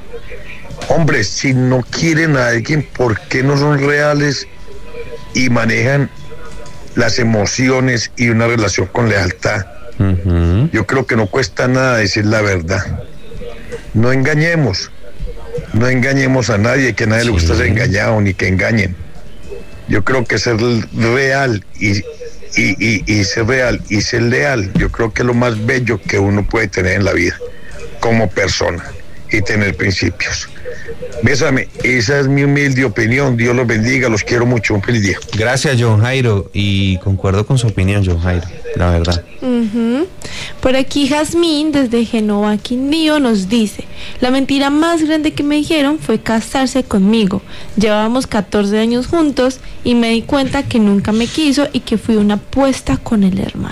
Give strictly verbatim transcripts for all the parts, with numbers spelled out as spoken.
Hombre, si no quieren a alguien, ¿por qué no son reales y manejan las emociones y una relación con lealtad? Uh-huh. Yo creo que no cuesta nada decir la verdad. No engañemos, no engañemos a nadie, que a nadie sí. le gusta ser engañado ni que engañen. Yo creo que ser real y, y, y, y ser real y ser leal, yo creo que es lo más bello que uno puede tener en la vida como persona y tener principios. Bésame, esa es mi humilde opinión. Dios los bendiga, los quiero mucho. Un feliz día. Gracias, John Jairo, y concuerdo con su opinión, John Jairo, la verdad. Uh-huh. Por aquí Jazmín, desde Génova, Quindío, nos dice: la mentira más grande que me dijeron fue casarse conmigo. Llevábamos catorce años juntos y me di cuenta que nunca me quiso y que fui una apuesta con el hermano.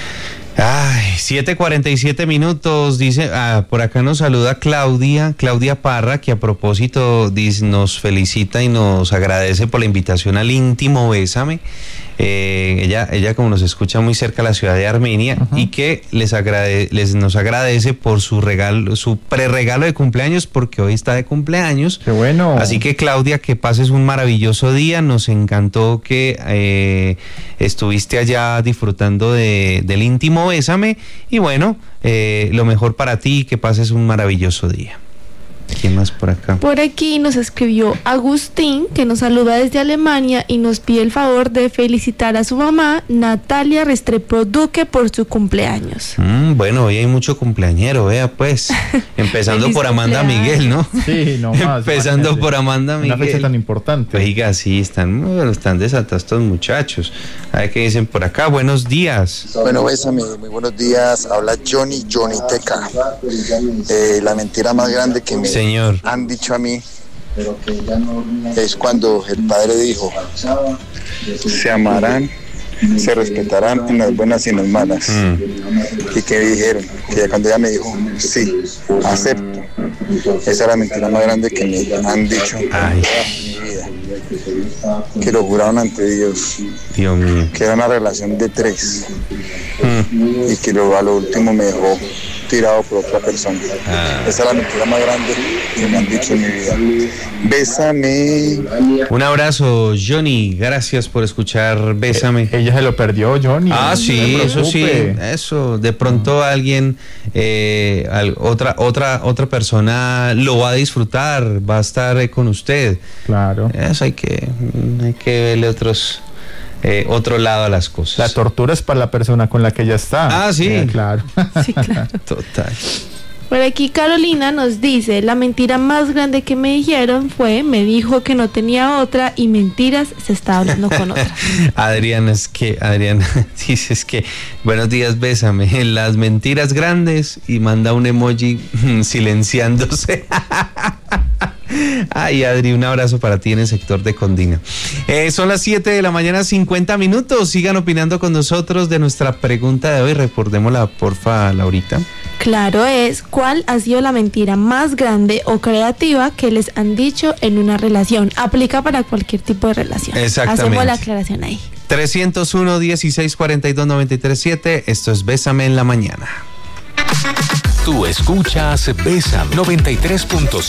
Ay, siete cuarenta y siete minutos, dice, ah, por acá nos saluda Claudia, Claudia Parra, que a propósito dice, nos felicita y nos agradece por la invitación al íntimo Bésame. Eh, ella, ella como nos escucha muy cerca de la ciudad de Armenia, uh-huh. y que les agrade, les nos agradece por su regalo, su preregalo de cumpleaños, porque hoy está de cumpleaños. Qué bueno. Así que Claudia, que pases un maravilloso día. Nos encantó que eh, estuviste allá disfrutando de, del íntimo Bésame, y bueno, eh, lo mejor para ti, que pases un maravilloso día. ¿Quién más por acá? Por aquí nos escribió Agustín, que nos saluda desde Alemania y nos pide el favor de felicitar a su mamá, Natalia Restrepo Duque, por su cumpleaños. Mm, bueno, hoy hay mucho cumpleañero, vea pues. Empezando por Amanda Miguel, ¿no? Sí, no más. Empezando por Amanda Miguel. Una fecha tan importante. Oiga, sí, están, bueno, están desatados estos muchachos. A ver qué dicen por acá. Buenos días. Bueno, Bésame, muy buenos días. Habla Johnny, Johnny Teca. Eh, la mentira más grande que me Señor. han dicho a mí es cuando el padre dijo: se amarán, se respetarán en las buenas y en las malas. Mm. Y que dijeron, que cuando ella me dijo, sí, acepto. Esa es la mentira más grande que me han dicho en mi vida. Que lo juraron ante Dios. Dios mío. Que era una relación de tres. Mm. Y que lo, a lo último me dejó tirado por otra persona. Ah. Esa es la mentira más grande que me han dicho en mi vida. Bésame. Un abrazo, Johnny. Gracias por escuchar Bésame. Eh, ella se lo perdió, Johnny. Ah, sí, no eso sí. Eso. De pronto uh-huh. alguien, eh, otra, otra, otra persona lo va a disfrutar, va a estar con usted. Claro. Eso hay que, hay que verle otros. Eh, otro lado a las cosas. La tortura es para la persona con la que ella está. Ah, sí. Eh, claro. Sí, claro. Total. Por aquí Carolina nos dice: la mentira más grande que me dijeron fue, me dijo que no tenía otra y mentiras, se estaba hablando con otra. Adriana, es que, Adriana, dices que, buenos días, bésame, las mentiras grandes, y manda un emoji silenciándose. Ay, Adri, un abrazo para ti en el sector de Condina. Eh, son las siete de la mañana, cincuenta minutos. Sigan opinando con nosotros de nuestra pregunta de hoy. Recordémosla, porfa, Laurita. Claro es, ¿cuál ha sido la mentira más grande o creativa que les han dicho en una relación? Aplica para cualquier tipo de relación. Exactamente. Hacemos la aclaración ahí. trescientos uno, dieciséis cuarenta y dos, noventa y tres siete. Esto es Bésame en la Mañana. Tú escuchas Bésame noventa y tres punto cinco.